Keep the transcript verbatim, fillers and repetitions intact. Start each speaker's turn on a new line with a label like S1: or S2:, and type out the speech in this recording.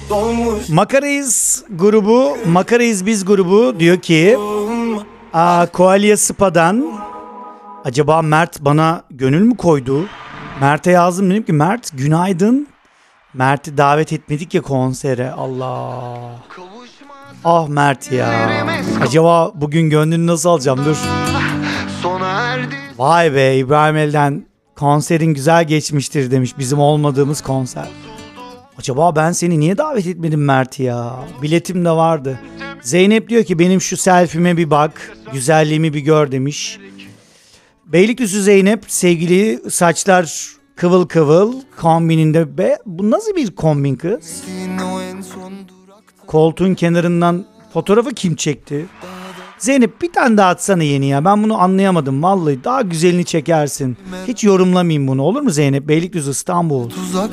S1: Makarayız grubu, Makarayız biz grubu diyor ki Aa, Koalya Spa'dan acaba Mert bana gönül mü koydu? Mert'e yazdım, dedim ki Mert günaydın. Mert'i davet etmedik ya konsere. Allah. Ah Mert ya. Acaba bugün gönlünü nasıl alacağım? Dur. Vay be, İbrahim Elden konserin güzel geçmiştir demiş. Bizim olmadığımız konser. Acaba ben seni niye davet etmedim Mert ya? Biletim de vardı. Zeynep diyor ki benim şu selfie'me bir bak. Güzelliğimi bir gör demiş. Beylikdüzü Zeynep, sevgili, saçlar kıvıl kıvıl kombininde. Be, bu nasıl bir kombin kız? Koltuğun kenarından fotoğrafı kim çekti? Zeynep bir tane daha atsana yeni ya. Ben bunu anlayamadım vallahi. Daha güzelini çekersin. Hiç yorumlamayayım bunu, olur mu Zeynep? Beylikdüzü İstanbul.
S2: Tuzak